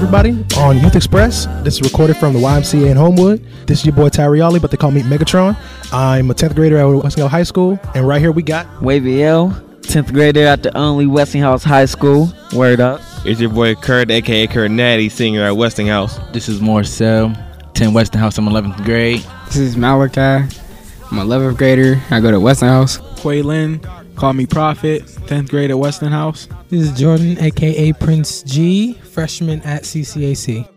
everybody, on Youth Express. This is recorded from the YMCA in Homewood. This is your boy Tyrioli, but they call me Megatron. I'm a 10th grader at Westinghouse High School, and right here we got Wavy L, 10th grader at the only Westinghouse High School. Word up. It's your boy Kurt, a.k.a. Kurt Natty, senior at Westinghouse. This is Marcel, 10 Westinghouse. I'm 11th grade. This is Malachi. I'm an 11th grader. I go to Westinghouse. Quaylin, call me Prophet, 10th grade at Westinghouse. This is Jordan, a.k.a. Prince G, freshman at CCAC.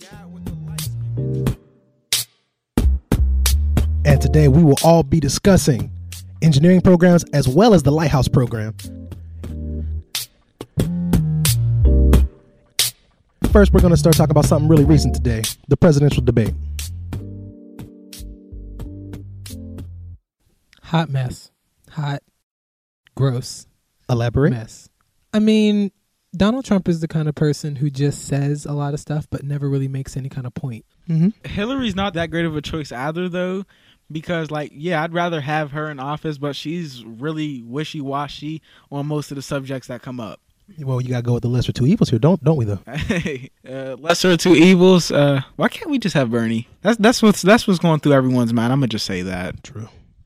And today we will all be discussing engineering programs as well as the Lighthouse program. First, we're going to start talking about something really recent today, the presidential debate. Hot mess. Hot, gross Elaborate. mess. I mean, Donald Trump is the kind of person who just says a lot of stuff but never really makes any kind of point. Mm-hmm. Hillary's not that great of a choice either, though, because, I'd rather have her in office, but she's really wishy-washy on most of the subjects that come up. Well, you got to go with the lesser two evils here, don't we, though? Hey, lesser of two evils. Why can't we just have Bernie? That's what's going through everyone's mind. I'm gonna just say that. True.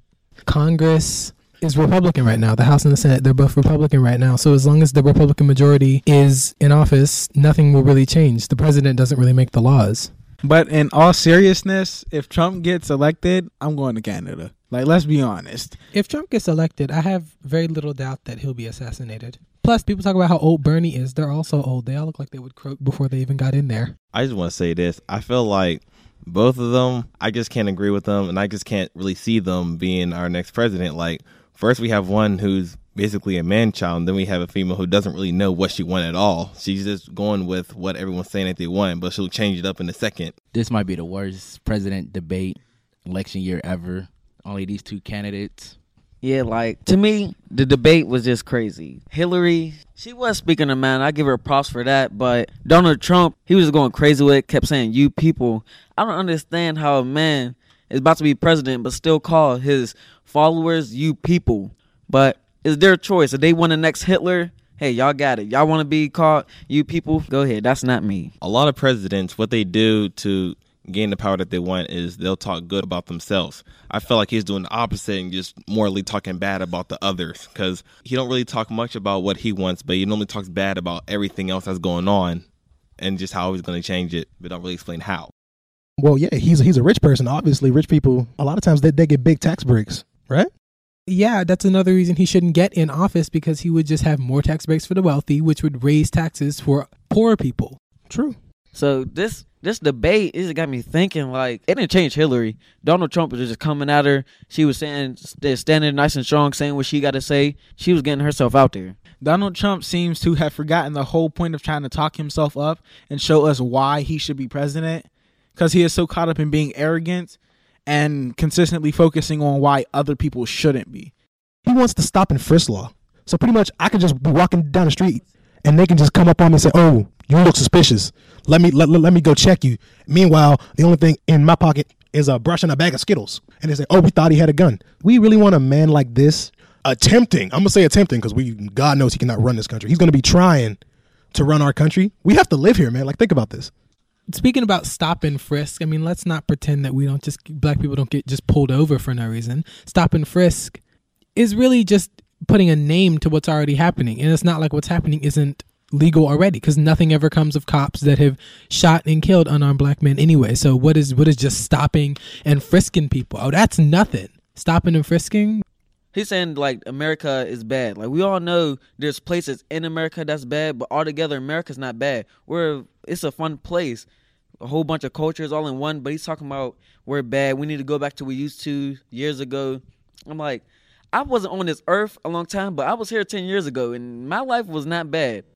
Congress is Republican right now. The House and the Senate, they're both Republican right now. So as long as the Republican majority is in office, nothing will really change. The president doesn't really make the laws. But in all seriousness, if Trump gets elected, I'm going to Canada. Let's be honest. If Trump gets elected, I have very little doubt that he'll be assassinated. Plus, people talk about how old Bernie is. They're also old. They all look like they would croak before they even got in there. I just want to say this. I feel like both of them, I just can't agree with them, and I just can't really see them being our next president. First we have one who's basically a man-child, and then we have a female who doesn't really know what she wants at all. She's just going with what everyone's saying that they want, but she'll change it up in a second. This might be the worst president debate election year ever. Only these two candidates. Yeah, to me, the debate was just crazy. Hillary, she was speaking her mind. I give her props for that. But Donald Trump, he was just going crazy with it, kept saying, you people. I don't understand how a man is about to be president but still call his followers you people. But it's their choice. If they want the next Hitler, hey, y'all got it. Y'all want to be called you people? Go ahead. That's not me. A lot of presidents, what they do to gain the power that they want is they'll talk good about themselves. I feel like he's doing the opposite and just morally talking bad about the others, because he don't really talk much about what he wants, but he normally talks bad about everything else that's going on and just how he's going to change it, but don't really explain how. Well, yeah, he's a rich person. Obviously, rich people, a lot of times they get big tax breaks, right? Yeah, that's another reason he shouldn't get in office, because he would just have more tax breaks for the wealthy, which would raise taxes for poor people. True. So this debate, it just got me thinking, it didn't change Hillary. Donald Trump was just coming at her. She was standing nice and strong, saying what she got to say. She was getting herself out there. Donald Trump seems to have forgotten the whole point of trying to talk himself up and show us why he should be president, because he is so caught up in being arrogant and consistently focusing on why other people shouldn't be. He wants the stop and frisk law. So pretty much I could just be walking down the street and they can just come up on me and say, oh, you look suspicious. Let me go check you. Meanwhile, the only thing in my pocket is a brush and a bag of Skittles. And they say, oh, we thought he had a gun. We really want a man like this attempting. I'm going to say attempting because God knows he cannot run this country. He's going to be trying to run our country. We have to live here, man. Think about this. Speaking about stop and frisk, I mean, let's not pretend that black people don't get just pulled over for no reason. Stop and frisk is really just putting a name to what's already happening. And it's not like what's happening isn't legal already, because nothing ever comes of cops that have shot and killed unarmed black men anyway. So what is just stopping and frisking people? Oh, that's nothing. Stopping and frisking? He's saying America is bad. We all know there's places in America that's bad, but altogether America's not bad. It's a fun place. A whole bunch of cultures all in one, but he's talking about we're bad. We need to go back to what we used to years ago. I'm like, I wasn't on this earth a long time, but I was here 10 years ago, and my life was not bad.